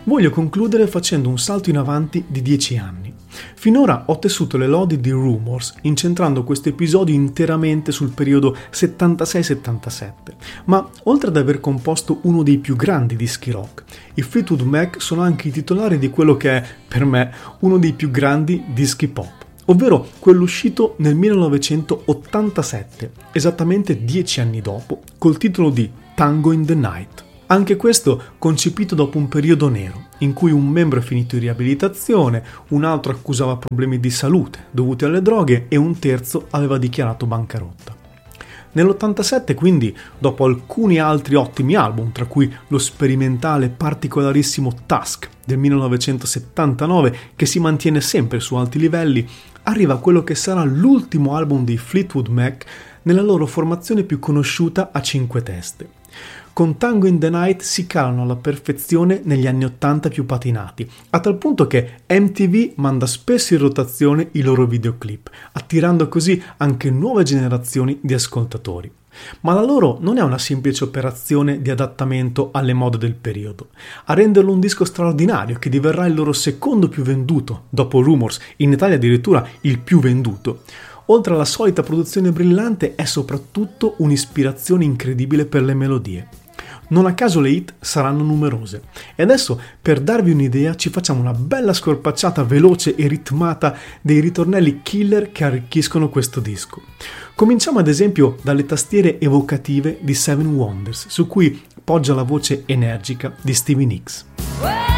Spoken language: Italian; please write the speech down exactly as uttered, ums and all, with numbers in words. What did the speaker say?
Voglio concludere facendo un salto in avanti di dieci anni. Finora ho tessuto le lodi di Rumours, incentrando questo episodio interamente sul periodo settantasei settantasette, ma oltre ad aver composto uno dei più grandi dischi rock, i Fleetwood Mac sono anche i titolari di quello che è, per me, uno dei più grandi dischi pop, ovvero quello uscito nel millenovecentottantasette, esattamente dieci anni dopo, col titolo di Tango in the Night. Anche questo concepito dopo un periodo nero, in cui un membro è finito in riabilitazione, un altro accusava problemi di salute dovuti alle droghe e un terzo aveva dichiarato bancarotta. Nell'ottantasette, quindi, dopo alcuni altri ottimi album, tra cui lo sperimentale particolarissimo Tusk del millenovecentosettantanove, che si mantiene sempre su alti livelli, arriva quello che sarà l'ultimo album dei Fleetwood Mac nella loro formazione più conosciuta a cinque teste. Con Tango in the Night si calano alla perfezione negli anni ottanta più patinati, a tal punto che M T V manda spesso in rotazione i loro videoclip, attirando così anche nuove generazioni di ascoltatori. Ma la loro non è una semplice operazione di adattamento alle mode del periodo. A renderlo un disco straordinario che diverrà il loro secondo più venduto, dopo Rumours, in Italia addirittura il più venduto, oltre alla solita produzione brillante, è soprattutto un'ispirazione incredibile per le melodie. Non a caso le hit saranno numerose. E adesso, per darvi un'idea, ci facciamo una bella scorpacciata veloce e ritmata dei ritornelli killer che arricchiscono questo disco. Cominciamo ad esempio dalle tastiere evocative di Seven Wonders, su cui poggia la voce energica di Stevie Nicks.